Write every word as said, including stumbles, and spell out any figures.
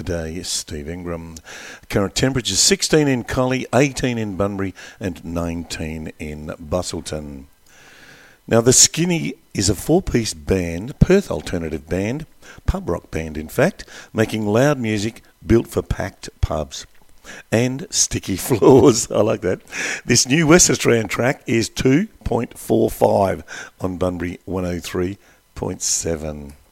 today, Steve Ingram. Current temperatures sixteen in Collie, eighteen in Bunbury and nineteen in Busselton. Now, The Skinny is a four-piece band, Perth alternative band, pub rock band in fact, making loud music built for packed pubs and sticky floors. I like that. This new West Australian track is two point four five on Bunbury one oh three point seven.